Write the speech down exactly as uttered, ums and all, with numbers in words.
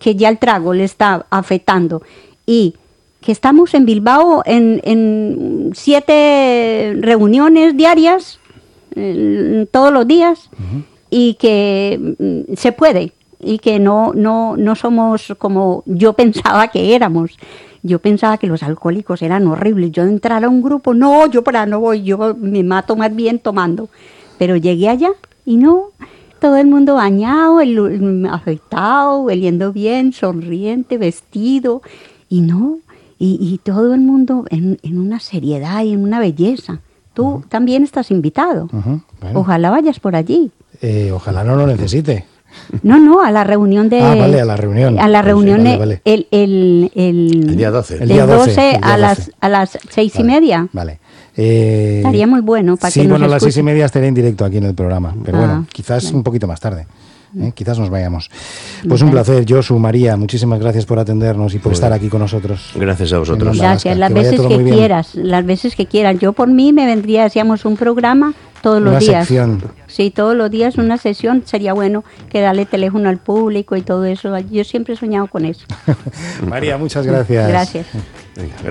que ya el trago le está afectando y que estamos en Bilbao en, en siete reuniones diarias, eh, todos los días, uh-huh. y que mm, se puede, y que no, no, no somos como yo pensaba que éramos. Yo pensaba que los alcohólicos eran horribles. Yo entrar a un grupo, no, yo para no voy, yo me mato más bien tomando. Pero llegué allá y no, todo el mundo bañado, el, el, afeitado, oliendo bien, sonriente, vestido, y no... Y, y todo el mundo en, en una seriedad y en una belleza. Tú uh-huh. también estás invitado. Uh-huh. Bueno. Ojalá vayas por allí. Eh, ojalá no lo necesite. No, no, a la reunión de... Ah, vale, a la reunión. A la reunión vale, vale. El, el, el, el día doce. El día doce, el día doce a, las, a las seis vale, y media. Vale. Eh, Estaría muy bueno para sí, que nos bueno, a las escuchen. seis y media estaré en directo aquí en el programa. Pero ah, bueno, quizás bien. un poquito más tarde. ¿Eh? Quizás nos vayamos. Pues un placer, Josu, María, muchísimas gracias por atendernos y por pues, estar aquí con nosotros. Gracias a vosotros. Gracias, las que veces que quieras, las veces que quieras. Yo por mí me vendría, hacíamos un programa todos los una días. Sección. Sí, todos los días una sesión, sería bueno que darle teléfono al público y todo eso. Yo siempre he soñado con eso. María, muchas gracias. Gracias. Venga,